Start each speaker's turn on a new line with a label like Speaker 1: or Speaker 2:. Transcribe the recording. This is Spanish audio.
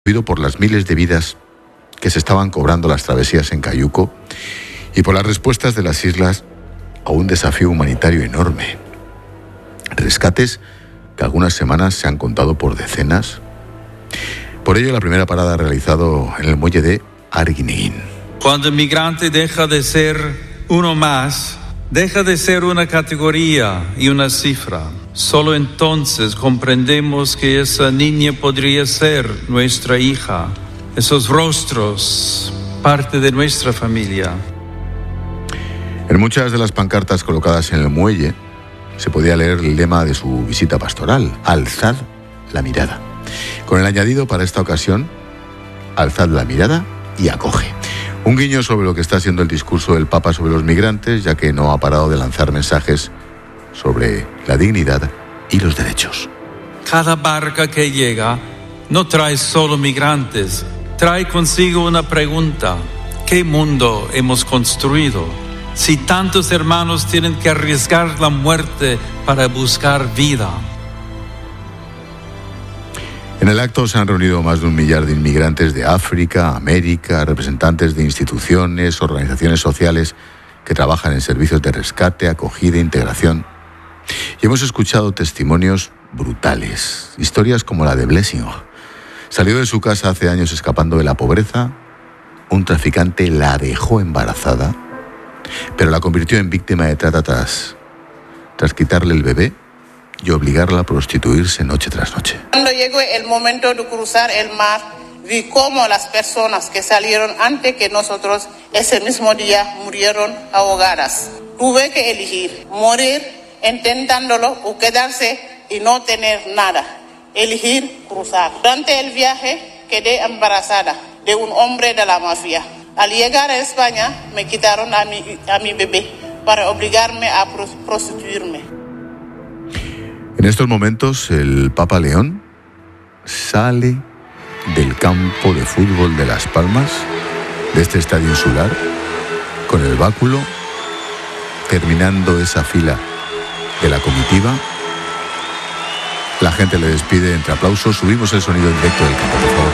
Speaker 1: por las miles de vidas que se estaban cobrando las travesías en Cayuco y por las respuestas de las islas a un desafío humanitario enorme. Rescates que algunas semanas se han contado por decenas. Por ello, la primera parada ha realizado en el muelle de Arguineguín.
Speaker 2: Cuando el migrante deja de ser uno más, deja de ser una categoría y una cifra. Solo entonces comprendemos que esa niña podría ser nuestra hija. Esos rostros, parte de nuestra familia.
Speaker 1: En muchas de las pancartas colocadas en el muelle se podía leer el lema de su visita pastoral: alzad la mirada. Con el añadido para esta ocasión: alzad la mirada y acoge. Un guiño sobre lo que está siendo el discurso del Papa sobre los migrantes, ya que no ha parado de lanzar mensajes sobre la dignidad y los derechos.
Speaker 2: Cada barca que llega no trae solo migrantes, trae consigo una pregunta: ¿qué mundo hemos construido? Si tantos hermanos tienen que arriesgar la muerte para buscar vida.
Speaker 1: En el acto se han reunido más de 1 millar de inmigrantes de África, América, representantes de instituciones, organizaciones sociales que trabajan en servicios de rescate, acogida e integración. Y hemos escuchado testimonios brutales, historias como la de Blessing. Salió de su casa hace años escapando de la pobreza, un traficante la dejó embarazada, pero la convirtió en víctima de trata tras quitarle el bebé y obligarla a prostituirse noche tras noche.
Speaker 3: Cuando llegó el momento de cruzar el mar, vi cómo las personas que salieron antes que nosotros ese mismo día murieron ahogadas. Tuve que elegir morir intentándolo o quedarse y no tener nada. Elegir cruzar. Durante el viaje quedé embarazada de un hombre de la mafia. Al llegar a España me quitaron a mi bebé para obligarme a prostituirme.
Speaker 1: En estos momentos el Papa León sale del campo de fútbol de Las Palmas, de este estadio insular, con el báculo, terminando esa fila de la comitiva. La gente le despide entre aplausos. Subimos el sonido en directo del campo, por favor.